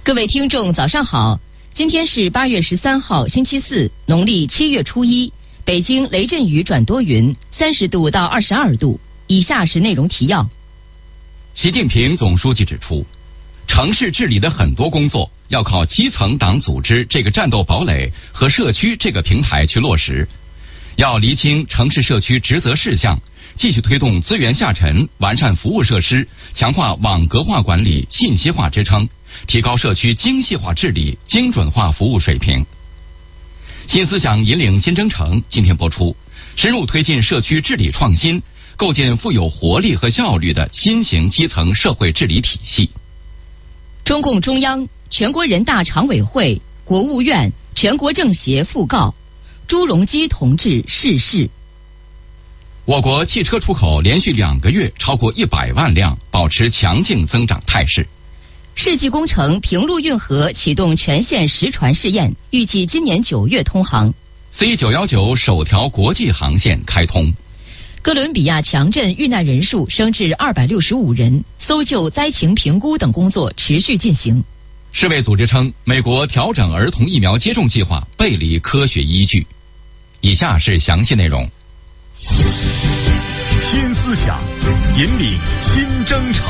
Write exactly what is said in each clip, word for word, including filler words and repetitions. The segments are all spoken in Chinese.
各位听众早上好，今天是八月十三号星期四，农历七月初一，北京雷阵雨转多云，三十度到二十二度。以下是内容提要。 习近平总书记指出，城市治理的很多工作要靠基层党组织这个战斗堡垒和社区这个平台去落实，要厘清城市社区职责事项，继续推动资源下沉，完善服务设施，强化网格化管理、信息化支撑，提高社区精细化治理、精准化服务水平。新思想引领新征程今天播出，深入推进社区治理创新，构建富有活力和效率的新型基层社会治理体系。 中共中央、全国人大常委会、国务院、全国政协讣告朱镕基同志逝世。 我国汽车出口连续两个月超过一百万辆，保持强劲增长态势。 世纪工程平陆运河启动全线实船试验，预计今年九月通航。 C 九一九首条国际航线开通。 哥伦比亚强震遇难人数升至二百六十五人，搜救、灾情评估等工作持续进行。 世卫组织称，美国调整儿童疫苗接种计划背离科学依据。以下是详细内容。 新思想引领新征程。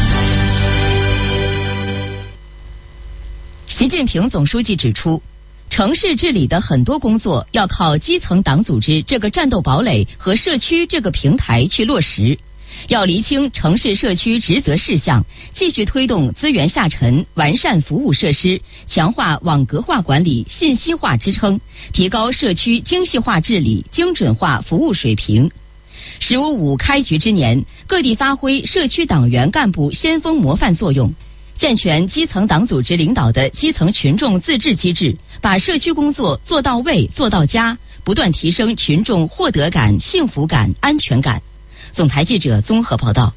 习近平总书记指出，城市治理的很多工作要靠基层党组织这个战斗堡垒和社区这个平台去落实，要厘清城市社区职责事项，继续推动资源下沉，完善服务设施，强化网格化管理、信息化支撑，提高社区精细化治理、精准化服务水平。十五五开局之年，各地发挥社区党员干部先锋模范作用，健全基层党组织领导的基层群众自治机制，把社区工作做到位、做到家，不断提升群众获得感、幸福感、安全感。总台记者综合报道。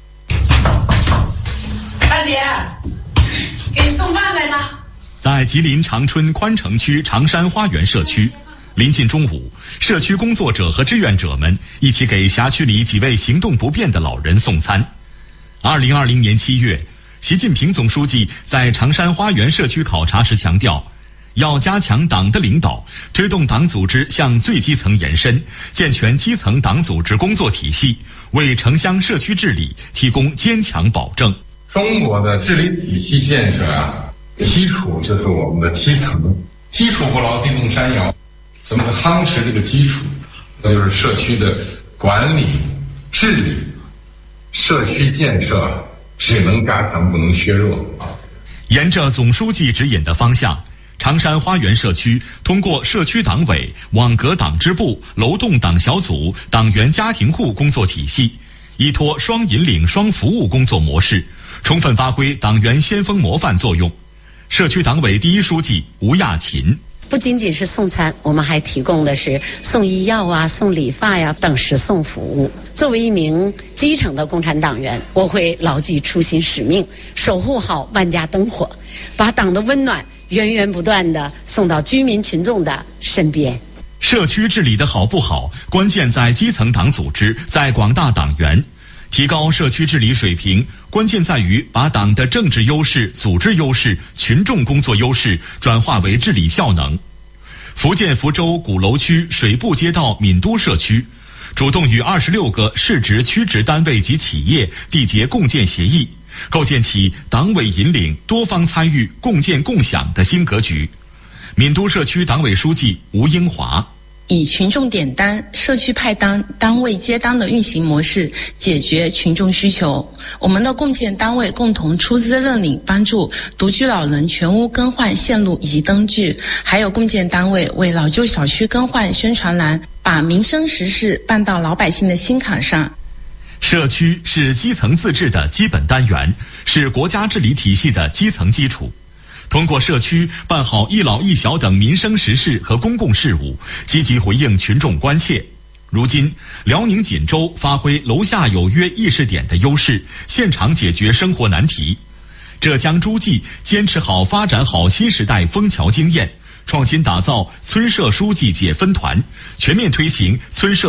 大姐，给你送饭来了。 在吉林长春宽城区长山花园社区，临近中午，社区工作者和志愿者们一起给辖区里几位行动不便的老人送餐。二零二零年七月，习近平总书记在长山花园社区考察时强调，要加强党的领导，推动党组织向最基层延伸，健全基层党组织工作体系，为城乡社区治理提供坚强保证。 中国的治理体系建设啊，基础就是我们的基层，基础不牢，地动山摇。怎么夯实这个基础？那就是社区的管理、治理、社区建设。只能加强，不能削弱。 沿着总书记指引的方向，长山花园社区通过社区党委、网格党支部、楼栋党小组、党员家庭户工作体系，依托双引领、双服务工作模式，充分发挥党员先锋模范作用。社区党委第一书记吴亚琴。 不仅仅是送餐，我们还提供的是送医药啊、送理发呀、等实送服务。作为一名基层的共产党员，我会牢记初心使命，守护好万家灯火，把党的温暖源源不断地送到居民群众的身边。 社区治理的好不好，关键在基层党组织，在广大党员。提高社区治理水平，关键在于把党的政治优势、组织优势、群众工作优势转化为治理效能。福建福州鼓楼区水部街道闽都社区主动与二十六个市直区直单位及企业缔结共建协议，构建起党委引领、多方参与、共建共享的新格局。闽都社区党委书记吴英华。 以群众点单、社区派单、单位接单的运行模式解决群众需求。我们的共建单位共同出资认领，帮助独居老人全屋更换线路以及灯具，还有共建单位为老旧小区更换宣传栏，把民生实事办到老百姓的心坎上。 社区是基层自治的基本单元，是国家治理体系的基层基础。通过社区办好一老一小等民生实事和公共事务，积极回应群众关切。如今，辽宁锦州发挥楼下有约议事点的优势，现场解决生活难题。浙江诸暨坚持好发展好新时代枫桥经验，创新打造村社书记解分团，全面推行村社